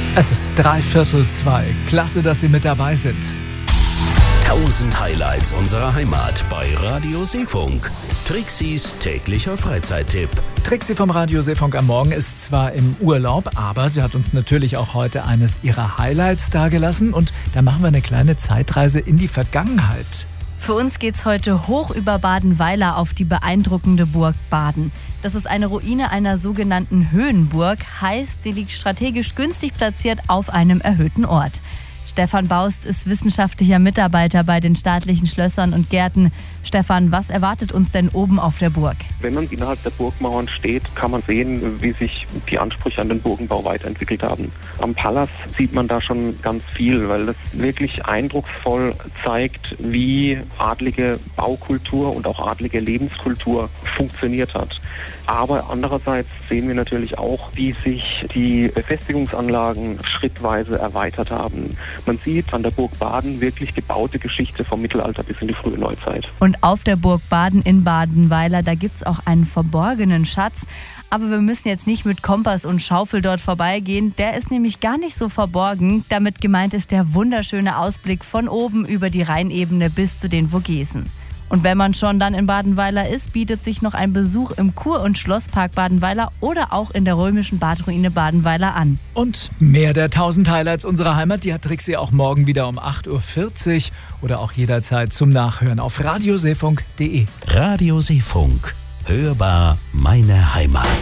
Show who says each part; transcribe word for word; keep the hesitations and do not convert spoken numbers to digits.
Speaker 1: Es ist dreiviertel zwei. Klasse, dass Sie mit dabei sind.
Speaker 2: Tausend Highlights unserer Heimat bei Radio Seefunk. Trixis täglicher Freizeittipp.
Speaker 1: Trixi vom Radio Seefunk am Morgen ist zwar im Urlaub, aber sie hat uns natürlich auch heute eines ihrer Highlights dargelassen. Und da machen wir eine kleine Zeitreise in die Vergangenheit.
Speaker 3: Für uns geht's heute hoch über Badenweiler auf die beeindruckende Burg Baden. Das ist eine Ruine einer sogenannten Höhenburg, heißt, sie liegt strategisch günstig platziert auf einem erhöhten Ort. Stefan Baust ist wissenschaftlicher Mitarbeiter bei den staatlichen Schlössern und Gärten. Stefan, was erwartet uns denn oben auf der Burg?
Speaker 4: Wenn man innerhalb der Burgmauern steht, kann man sehen, wie sich die Ansprüche an den Burgenbau weiterentwickelt haben. Am Palas sieht man da schon ganz viel, weil das wirklich eindrucksvoll zeigt, wie adlige Baukultur und auch adlige Lebenskultur funktioniert hat. Aber andererseits sehen wir natürlich auch, wie sich die Befestigungsanlagen schrittweise erweitert haben. Man sieht an der Burg Baden wirklich gebaute Geschichte vom Mittelalter bis in die frühe Neuzeit.
Speaker 3: Und auf der Burg Baden in Badenweiler, da gibt es auch einen verborgenen Schatz. Aber wir müssen jetzt nicht mit Kompass und Schaufel dort vorbeigehen. Der ist nämlich gar nicht so verborgen. Damit gemeint ist der wunderschöne Ausblick von oben über die Rheinebene bis zu den Vogesen. Und wenn man schon dann in Badenweiler ist, bietet sich noch ein Besuch im Kur- und Schlosspark Badenweiler oder auch in der römischen Badruine Badenweiler an.
Speaker 1: Und mehr der tausend Highlights unserer Heimat, die hat Trixi auch morgen wieder um acht Uhr vierzig oder auch jederzeit zum Nachhören auf radioseefunk punkt de.
Speaker 2: Radio Seefunk. Hörbar meine Heimat.